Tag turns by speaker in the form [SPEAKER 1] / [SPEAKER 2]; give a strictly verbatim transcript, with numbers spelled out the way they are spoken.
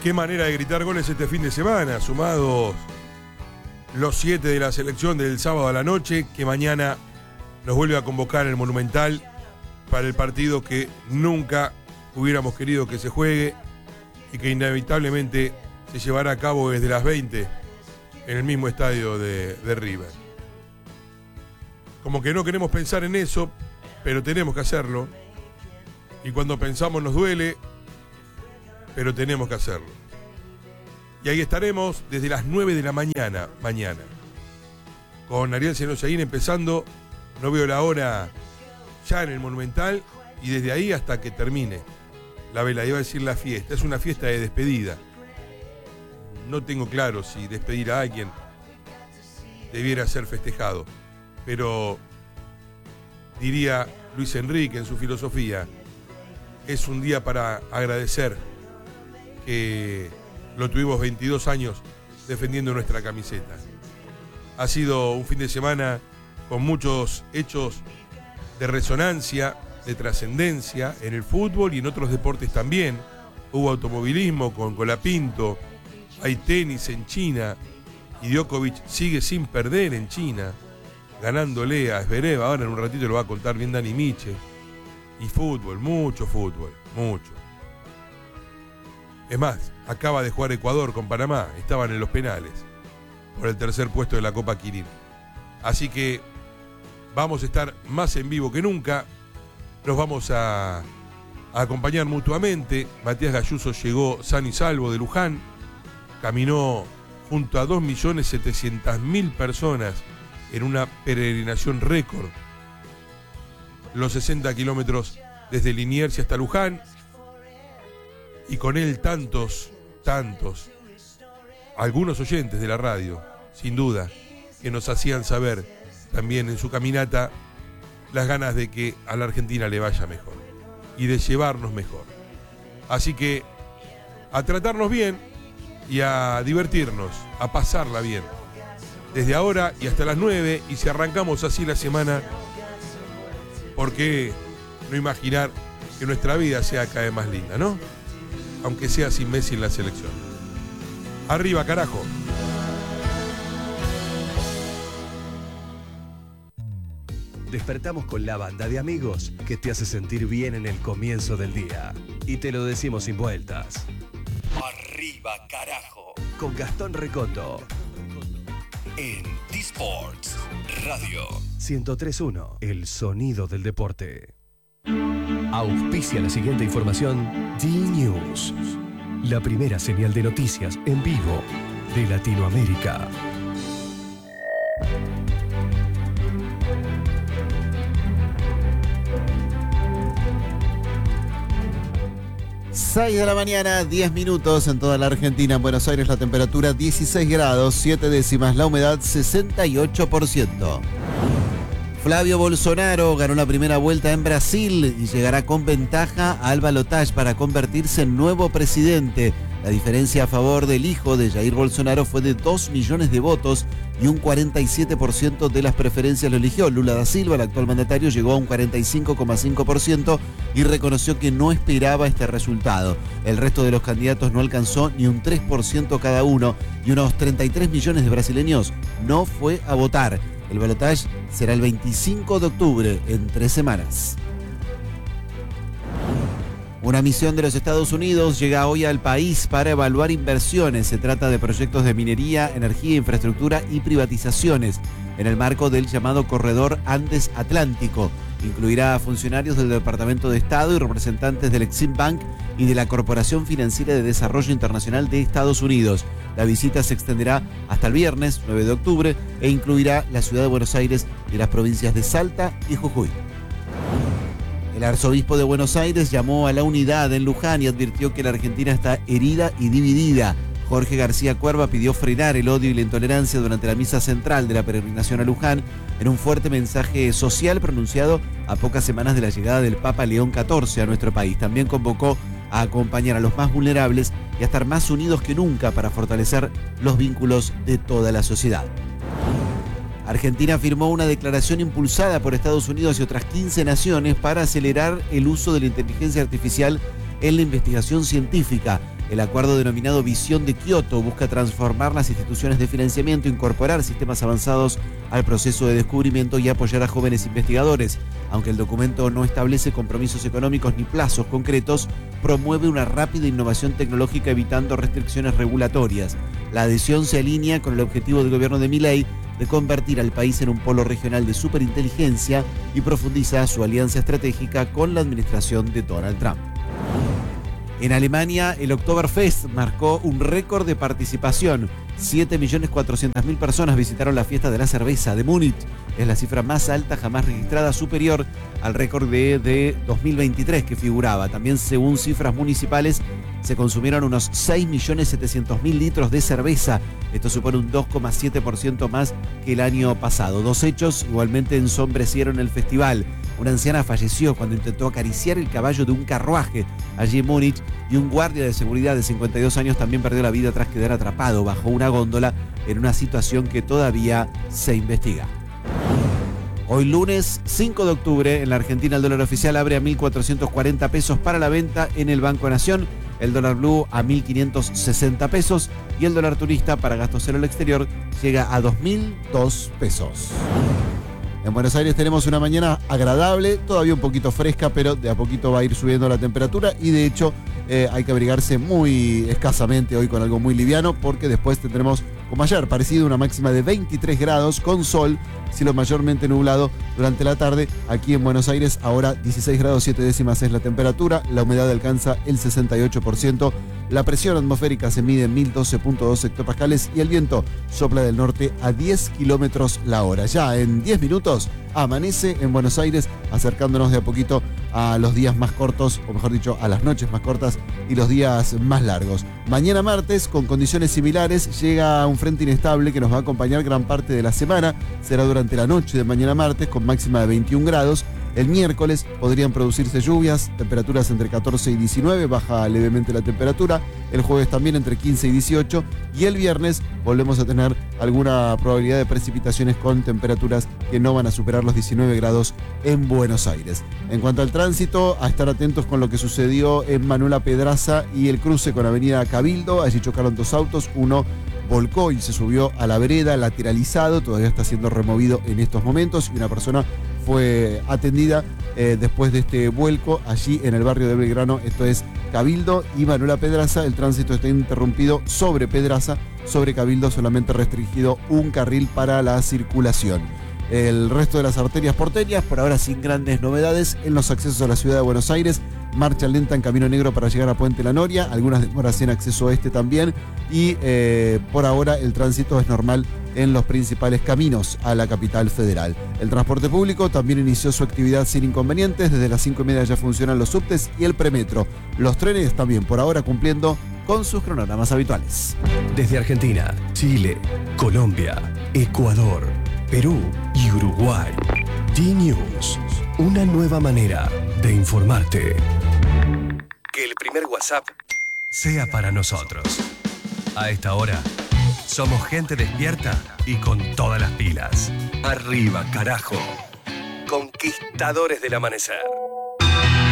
[SPEAKER 1] Qué manera de gritar goles este fin de semana, sumados los siete de la selección del sábado a la noche, que mañana nos vuelve a convocar el Monumental para el partido que nunca hubiéramos querido que se juegue y que inevitablemente se llevará a cabo desde las veinte en el mismo estadio de, de River. Como que no queremos pensar en eso, pero tenemos que hacerlo. Y cuando pensamos nos duele, pero tenemos que hacerlo. Y ahí estaremos desde las nueve de la mañana, mañana. Con Ariel Senoyaín empezando, no veo la hora, ya en el Monumental, y desde ahí hasta que termine la vela, iba a decir la fiesta. Es una fiesta de despedida. No tengo claro si despedir a alguien debiera ser festejado, pero diría Luis Enrique en su filosofía, es un día para agradecer que lo tuvimos veintidós años defendiendo nuestra camiseta. Ha sido un fin de semana con muchos hechos de resonancia, de trascendencia en el fútbol y en otros deportes también. Hubo automovilismo con Colapinto, hay tenis en China y Djokovic sigue sin perder en China, ganándole a Zverev. Ahora en un ratito lo va a contar bien Dani Miche. Y fútbol, mucho fútbol, mucho. Es más, acaba de jugar Ecuador con Panamá, estaban en los penales por el tercer puesto de la Copa Quirín. Así que vamos a estar más en vivo que nunca, nos vamos a, a acompañar mutuamente. Matías Gayuso llegó sano y salvo de Luján, caminó junto a dos millones setecientas mil personas en una peregrinación récord, los sesenta kilómetros desde Liniers hasta Luján, y con él tantos, tantos, algunos oyentes de la radio, sin duda, que nos hacían saber también en su caminata las ganas de que a la Argentina le vaya mejor y de llevarnos mejor. Así que a tratarnos bien y a divertirnos, a pasarla bien, desde ahora y hasta las nueve, y si arrancamos así la semana, ¿por qué no imaginar que nuestra vida sea cada vez más linda, no? Aunque sea sin Messi en la selección. Arriba, carajo.
[SPEAKER 2] Despertamos con la banda de amigos que te hace sentir bien en el comienzo del día. Y te lo decimos sin vueltas. Arriba, carajo. Con Gastón Recondo. En D-Sports Radio ciento tres punto uno, el sonido del deporte. Auspicia la siguiente información D-News, la primera señal de noticias en vivo de Latinoamérica.
[SPEAKER 3] seis de la mañana, diez minutos en toda la Argentina. En Buenos Aires la temperatura dieciséis grados, siete décimas, la humedad sesenta y ocho por ciento. Flavio Bolsonaro ganó la primera vuelta en Brasil y llegará con ventaja al balotaje para convertirse en nuevo presidente. La diferencia a favor del hijo de Jair Bolsonaro fue de dos millones de votos y un cuarenta y siete por ciento de las preferencias lo eligió. Lula da Silva, el actual mandatario, llegó a un cuarenta y cinco coma cinco por ciento y reconoció que no esperaba este resultado. El resto de los candidatos no alcanzó ni un tres por ciento cada uno y unos treinta y tres millones de brasileños no fue a votar. El balotaje será el veinticinco de octubre, en tres semanas. Una misión de los Estados Unidos llega hoy al país para evaluar inversiones. Se trata de proyectos de minería, energía, infraestructura y privatizaciones en el marco del llamado Corredor Andes Atlántico. Incluirá a funcionarios del Departamento de Estado y representantes del Exim Bank y de la Corporación Financiera de Desarrollo Internacional de Estados Unidos. La visita se extenderá hasta el viernes nueve de octubre e incluirá la ciudad de Buenos Aires y las provincias de Salta y Jujuy. El arzobispo de Buenos Aires llamó a la unidad en Luján y advirtió que la Argentina está herida y dividida. Jorge García Cuerva pidió frenar el odio y la intolerancia durante la misa central de la peregrinación a Luján en un fuerte mensaje social pronunciado a pocas semanas de la llegada del Papa León catorce a nuestro país. También convocó a acompañar a los más vulnerables y a estar más unidos que nunca para fortalecer los vínculos de toda la sociedad. Argentina firmó una declaración impulsada por Estados Unidos y otras quince naciones para acelerar el uso de la inteligencia artificial en la investigación científica. El acuerdo denominado Visión de Kioto busca transformar las instituciones de financiamiento, incorporar sistemas avanzados al proceso de descubrimiento y apoyar a jóvenes investigadores. Aunque el documento no establece compromisos económicos ni plazos concretos, promueve una rápida innovación tecnológica evitando restricciones regulatorias. La adhesión se alinea con el objetivo del gobierno de Milei de convertir al país en un polo regional de superinteligencia y profundiza su alianza estratégica con la administración de Donald Trump. En Alemania, el Oktoberfest marcó un récord de participación. siete millones cuatrocientas mil personas visitaron la fiesta de la cerveza de Múnich. Es la cifra más alta jamás registrada, superior al récord de, de dos mil veintitrés que figuraba. También, según cifras municipales, se consumieron unos seis millones setecientos mil litros de cerveza. Esto supone un dos coma siete por ciento más que el año pasado. Dos hechos igualmente ensombrecieron el festival. Una anciana falleció cuando intentó acariciar el caballo de un carruaje allí en Múnich, y un guardia de seguridad de cincuenta y dos años también perdió la vida tras quedar atrapado bajo una góndola en una situación que todavía se investiga. Hoy lunes cinco de octubre en la Argentina el dólar oficial abre a mil cuatrocientos cuarenta pesos para la venta en el Banco Nación, el dólar blue a mil quinientos sesenta pesos y el dólar turista para gasto cero al exterior llega a dos mil dos pesos. En Buenos Aires tenemos una mañana agradable, todavía un poquito fresca, pero de a poquito va a ir subiendo la temperatura y de hecho eh, hay que abrigarse muy escasamente hoy con algo muy liviano, porque después tendremos, como ayer, parecido, una máxima de veintitrés grados con sol, cielo mayormente nublado durante la tarde. Aquí en Buenos Aires ahora dieciséis grados siete décimas es la temperatura, la humedad alcanza el sesenta y ocho por ciento, la presión atmosférica se mide en mil doce punto dos hectopascales y el viento sopla del norte a diez kilómetros la hora. Ya en diez minutos amanece en Buenos Aires, acercándonos de a poquito a los días más cortos, o mejor dicho, a las noches más cortas y los días más largos. Mañana martes, con condiciones similares, llega un frente inestable que nos va a acompañar gran parte de la semana. Será durante la noche de mañana martes, con máxima de veintiún grados. El miércoles podrían producirse lluvias, temperaturas entre catorce y diecinueve, baja levemente la temperatura. El jueves también entre quince y dieciocho. Y el viernes volvemos a tener alguna probabilidad de precipitaciones con temperaturas que no van a superar los diecinueve grados en Buenos Aires. En cuanto al tránsito, a estar atentos con lo que sucedió en Manuela Pedraza y el cruce con Avenida Cabildo. Allí chocaron dos autos, uno volcó y se subió a la vereda, lateralizado, todavía está siendo removido en estos momentos, y una persona fue atendida eh, después de este vuelco allí en el barrio de Belgrano. Esto es Cabildo y Manuela Pedraza. El tránsito está interrumpido sobre Pedraza, sobre Cabildo solamente restringido un carril para la circulación. El resto de las arterias porteñas, por ahora sin grandes novedades. En los accesos a la ciudad de Buenos Aires, marcha lenta en Camino Negro para llegar a Puente La Noria, algunas demoras en acceso oeste también, y eh, por ahora el tránsito es normal en los principales caminos a la capital federal. El transporte público también inició su actividad sin inconvenientes. Desde las cinco y media ya funcionan los subtes y el premetro. Los trenes también por ahora cumpliendo con sus cronogramas habituales.
[SPEAKER 2] Desde Argentina, Chile, Colombia, Ecuador, Perú y Uruguay. D-News, una nueva manera de informarte. Que el primer WhatsApp sea para nosotros. A esta hora, somos gente despierta y con todas las pilas. Arriba, carajo. Conquistadores del amanecer.